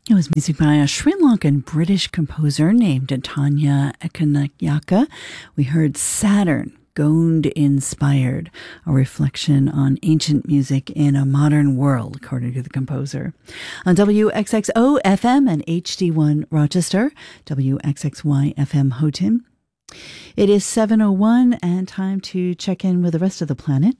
It was music by a Sri Lankan British composer named Tanya Ekanayaka. We heard Saturn, Gond Inspired, a reflection on ancient music in a modern world, according to the composer. On WXXO FM and HD1 Rochester, WXXY FM Houghton. It is 7:01 and time to check in with the rest of the planet.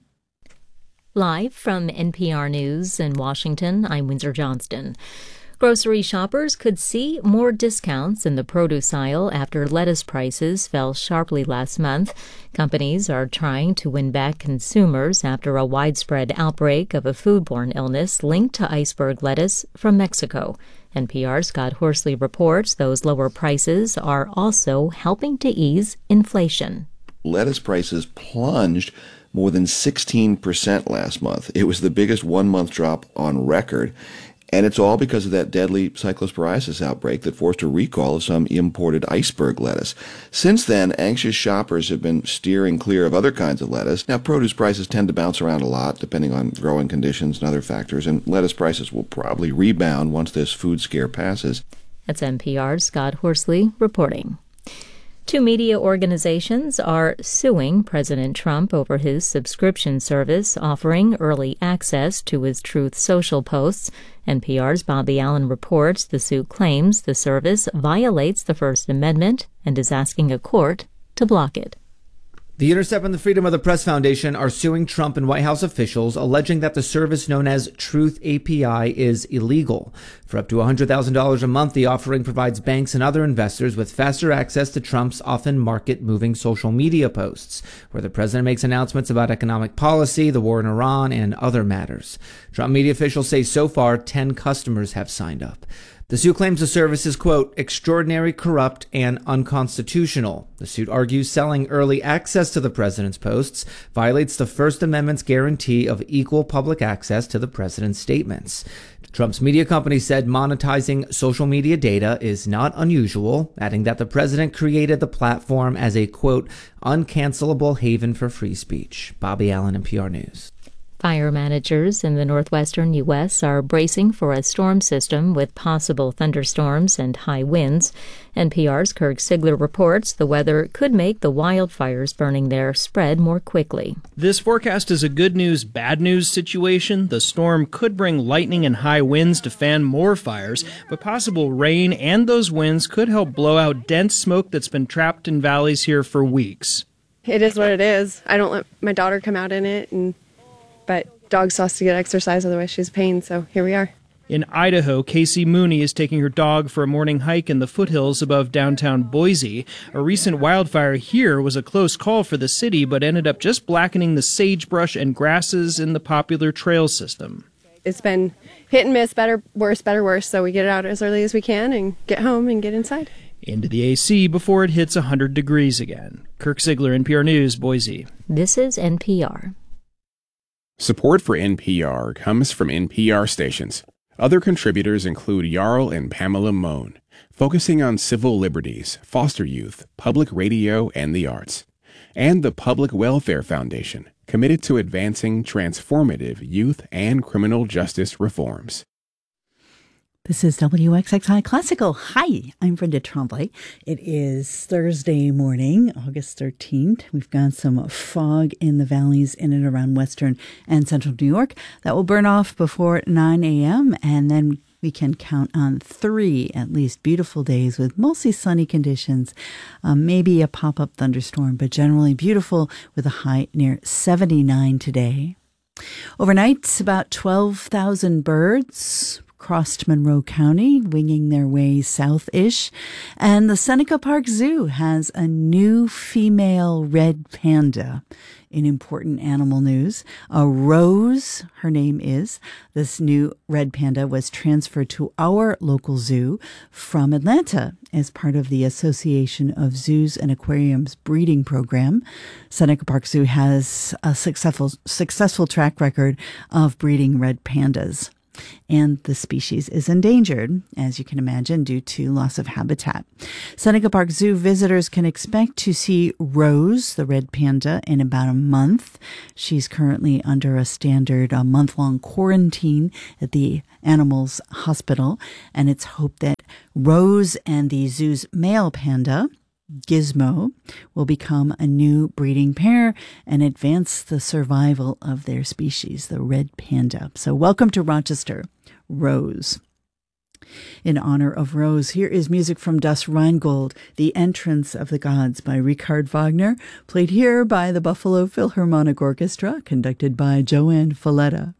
Live from NPR News in Washington, I'm Windsor Johnston. Grocery shoppers could see more discounts in the produce aisle after lettuce prices fell sharply last month. Companies are trying to win back consumers after a widespread outbreak of a foodborne illness linked to iceberg lettuce from Mexico. NPR's Scott Horsley reports those lower prices are also helping to ease inflation. Lettuce prices plunged more than 16% last month. It was the biggest one-month drop on record. And it's all because of that deadly cyclosporiasis outbreak that forced a recall of some imported iceberg lettuce. Since then, anxious shoppers have been steering clear of other kinds of lettuce. Now, produce prices tend to bounce around a lot, depending on growing conditions and other factors, and lettuce prices will probably rebound once this food scare passes. That's NPR's Scott Horsley reporting. Two media organizations are suing President Trump over his subscription service offering early access to his Truth Social posts. NPR's Bobby Allen reports the suit claims the service violates the First Amendment and is asking a court to block it. The Intercept and the Freedom of the Press Foundation are suing Trump and White House officials, alleging that the service known as Truth API is illegal. For up to $100,000 a month, the offering provides banks and other investors with faster access to Trump's often market-moving social media posts, where the president makes announcements about economic policy, the war in Iran, and other matters. Trump media officials say so far 10 customers have signed up. The suit claims the service is, quote, extraordinary, corrupt, and unconstitutional. The suit argues selling early access to the president's posts violates the First Amendment's guarantee of equal public access to the president's statements. Trump's media company said monetizing social media data is not unusual, adding that the president created the platform as a, quote, uncancelable haven for free speech. Bobby Allen, NPR News. Fire managers in the northwestern U.S. are bracing for a storm system with possible thunderstorms and high winds. NPR's Kirk Sigler reports the weather could make the wildfires burning there spread more quickly. This forecast is a good news, bad news situation. The storm could bring lightning and high winds to fan more fires, but possible rain and those winds could help blow out dense smoke that's been trapped in valleys here for weeks. It is what it is. I don't let my daughter come out in it, but dog has to get exercise, otherwise she's in pain, so here we are. In Idaho, Casey Mooney is taking her dog for a morning hike in the foothills above downtown Boise. A recent wildfire here was a close call for the city, but ended up just blackening the sagebrush and grasses in the popular trail system. It's been hit and miss, better, worse, so we get it out as early as we can and get home and get inside. Into the AC before it hits 100 degrees again. Kirk Sigler, NPR News, Boise. This is NPR. Support for NPR comes from NPR stations. Other contributors include Jarl and Pamela Mohn, focusing on civil liberties, foster youth, public radio, and the arts. And the Public Welfare Foundation, committed to advancing transformative youth and criminal justice reforms. This is WXXI Classical. Hi, I'm Brenda Tremblay. It is Thursday morning, August 13th. We've got some fog in the valleys in and around western and central New York. That will burn off before 9 a.m. and then we can count on 3 at least beautiful days with mostly sunny conditions, maybe a pop-up thunderstorm, but generally beautiful with a high near 79 today. Overnight, about 12,000 birds crossed Monroe County, winging their way south-ish. And the Seneca Park Zoo has a new female red panda. In important animal news, a Rose, her name is, this new red panda was transferred to our local zoo from Atlanta as part of the Association of Zoos and Aquariums breeding program. Seneca Park Zoo has a successful track record of breeding red pandas. and the species is endangered, as you can imagine, due to loss of habitat. Seneca Park Zoo visitors can expect to see Rose, the red panda, in about a month. She's currently under a standard month-long quarantine at the Animals Hospital, and it's hoped that Rose and the zoo's male panda, Gizmo, will become a new breeding pair and advance the survival of their species, the red panda. So welcome to Rochester, Rose. In honor of Rose, here is music from Das Rheingold, The Entrance of the Gods by Richard Wagner, played here by the Buffalo Philharmonic Orchestra, conducted by Joanne Falletta.